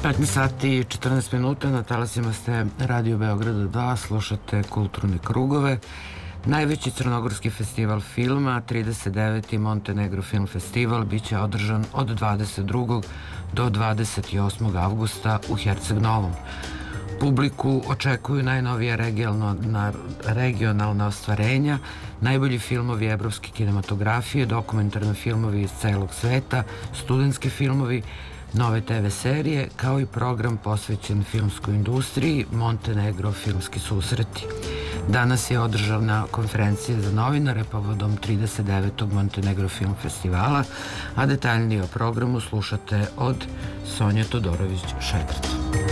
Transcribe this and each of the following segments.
15 sati i 14 minuta, na talasima ste Radio Beograda 2, slušate Kulturne krugove. Najveći crnogorski festival filma, 39. Montenegro Film Festival, biće održan od 22. do 28. avgusta u Herceg Novom. Publiku očekuju najnovija regionalna ostvarenja, najbolji filmovi evropske kinematografije, dokumentarni filmovi iz celog sveta, studentski filmovi, nove TV serije, kao i program posvećen filmskoj industriji Montenegro filmski susreti. Danas je održana konferencija za novinare povodom 39. Montenegro Film Festivala, a detaljnije o programu slušate od Sonje Todorović-Šegrt.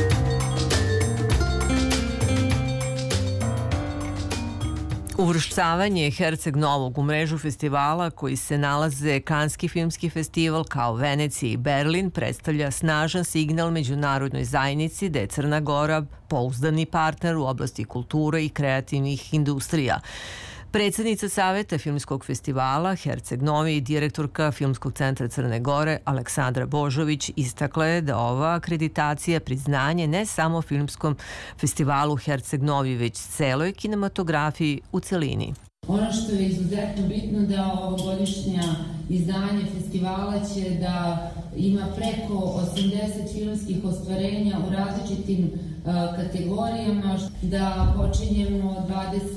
Uvrštavanje Herceg Novog u mrežu festivala koji se nalaze Kanski filmski festival kao Venecija i Berlin predstavlja snažan signal međunarodnoj zajednici da je Crna Gora pouzdani partner u oblasti kulture i kreativnih industrija. Predsednica Saveta filmskog festivala Herceg Novi i direktorka Filmskog centra Crne Gore Aleksandra Božović istakla je da ova akreditacija priznanje ne samo filmskom festivalu Herceg Novi, već celoj kinematografiji u celini. Ono što je izuzetno bitno da ovogodišnja izdanje festivala će da ima preko 80 filmskih ostvarenja u različitim kategorijama, da počinjemo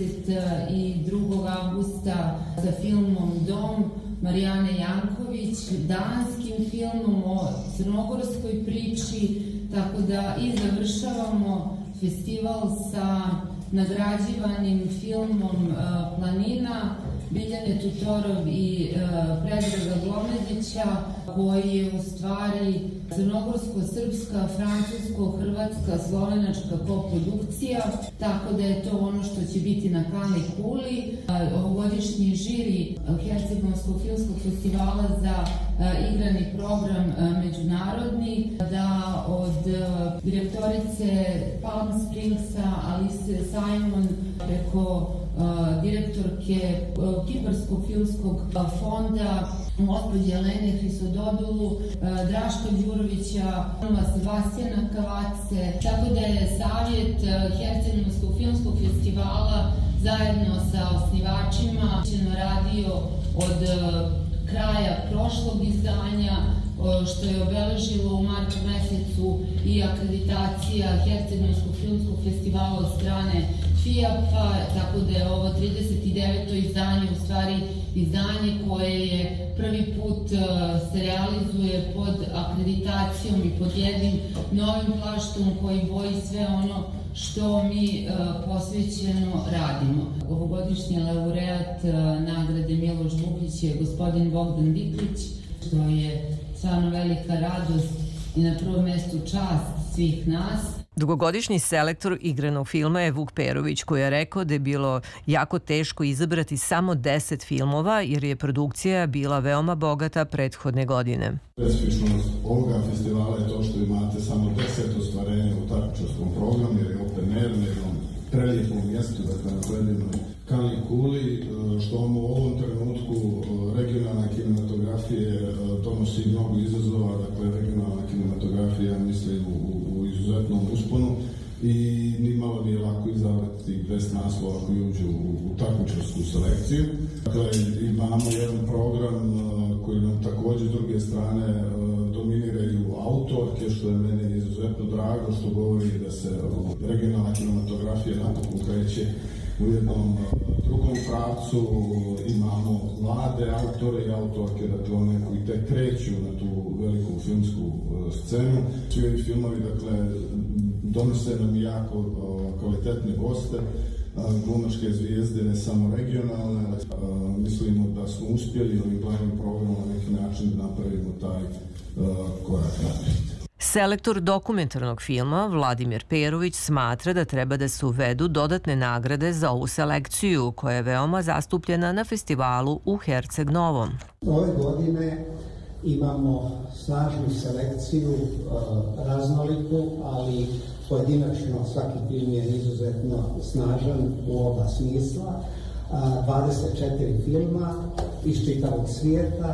22. avgusta sa filmom Dom Marijane Janković, danskim filmom o crnogorskoj priči, tako da i završavamo festival sa nagrađivanim filmom Planina Biljane Tutorov i Predraga Glomedića, koji je u stvari crnogorsko-srpska, francusko-hrvatska, slovenačka koprodukcija, tako da je to ono što će biti na Kali Kuli. Ovogodišnji žiri Hercegovskog filmskog festivala za igrani program međunarodni, da od direktorice Palm Springsa Alice Simon preko direktorke Kiparskog filmskog fonda gospođe Elene Hrisododulu, Draška Đurovića, Sebastijana Kavace, tako da je Savjet Hercegovskog filmskog festivala zajedno sa osnivačima radio od kraja prošlog izdanja, što je obeležilo u martu mesecu i akreditacija Hercegovskog filmskog festivala od strane FIAP-a, tako da je ovo 39. izdanje, u stvari izdanje koje je prvi put se realizuje pod akreditacijom i pod jednim novim plaštom koji boji sve ono što mi posvećeno radimo. Ovogodišnji laureat nagrade Miloš Bukić je gospodin Bogdan Diklić, što je stvarno velika radost i na prvom mestu čast svih nas. Dugogodišnji selektor igranog filma je Vuk Perović, koji je rekao da je bilo jako teško izabrati samo 10 filmova jer je produkcija bila veoma bogata prethodne godine. Specifičnost ovoga festivala je to što imate samo 10 ostvarenja u takmičarskom programu, jer je open air na jednom prelijepom mjestu, dakle na predivnoj Kali Kuli, što u ovom trenutku regionalna kinematografije donosi mnogo izazova, dakle regionalna kinematografija mislim u izuzetnom usponu i nimalo nije lako izabrati 10 naslova koji uđu u takmičarsku selekciju. Dakle, imamo jedan program koji nam također s druge strane dominiraju autorke, što je meni izuzetno drago, što govori da se regionalna kinematografija napokon kreće u jednom drugom pravcu. Imamo mlade autore i autorke, dakle one koji tek kreću na tu veliku filmsku scenu. Svi ovi filmovi, dakle, donose nam jako kvalitetne goste, glumačke zvijezde, ne samo regionalne. Mislimo da smo uspjeli ovim glavnim programom na neki način da napravimo taj korak naprijed. Selektor dokumentarnog filma Vladimir Perović smatra da treba da se uvedu dodatne nagrade za ovu selekciju koja je veoma zastupljena na festivalu u Herceg Novom. Ove godine imamo snažnu selekciju, raznoliku, ali pojedinačno svaki film je izuzetno snažan u oba smisla. 24 filma iz čitavog svijeta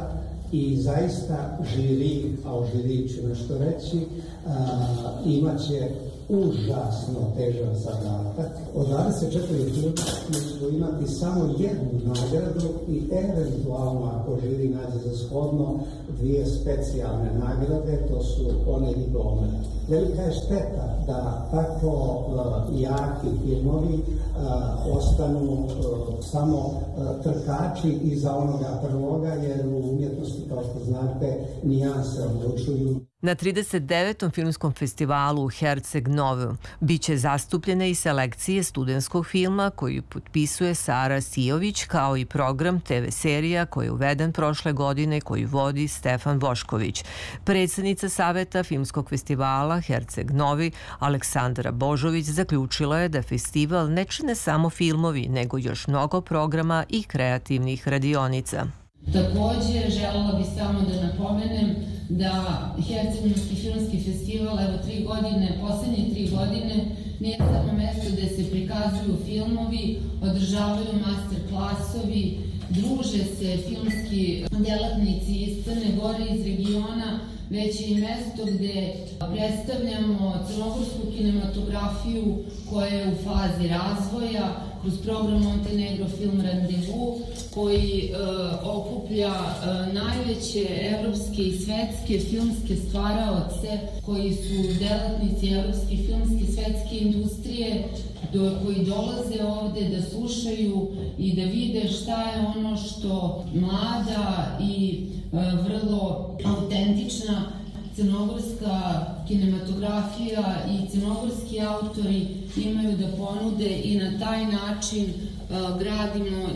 i zaista žiri, a o žiri ću nešto reći, imaće užasno težak zadatak. Od 24 filma ćemo imati samo jednu nagradu i eventualno, ako žiri nađe za shodno, 2 specijalne nagrade, to su one diplome. Velika je šteta da tako jaki filmovi ostanu samo trkači iza onoga prvoga, jer u umjetnosti, kao što znate, nijanse odlučuju. Na 39. filmskom festivalu u Herceg Novu biće zastupljene i selekcije studentskog filma koju potpisuje Sara Sijović, kao i program TV serija koji je uveden prošle godine koji vodi Stefan Bošković. Predsednica Saveta filmskog festivala Herceg Novi, Aleksandra Božović, zaključila je da festival ne čine samo filmovi, nego još mnogo programa i kreativnih radionica. Takođe, želela bih samo da napomenem da Herceg-Novski filmski festival, evo 3 godine, poslednje 3 godine, nije samo mesto gde se prikazuju filmovi, održavaju master klasovi, druže se filmski delatnici iz Crne Gore, iz regiona, već je i mesto gde predstavljamo crnogorsku kinematografiju koja je u fazi razvoja kroz program Montenegro Film Randevu, koji okuplja najveće evropske i svetske filmske stvaraoce koji su delatnici evropske filmske svetske industrije, koji dolaze ovde da slušaju i da vide šta je ono što mlada i vrlo autentična crnogorska kinematografija i crnogorski autori imaju da ponude i na taj način gradimo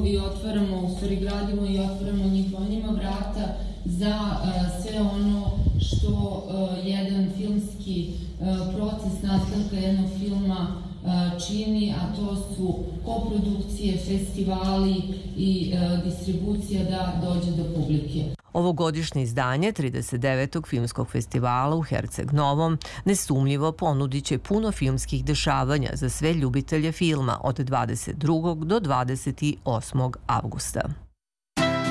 i otvaramo njima vrata za sve ono što jedan filmski proces nastanka jednog filma čini, a to su koprodukcije, festivali i distribucija da dođe do publike. Ovogodišnje izdanje 39. filmskog festivala u Herceg Novom nesumljivo ponudit će puno filmskih dešavanja za sve ljubitelje filma od 22. do 28. avgusta.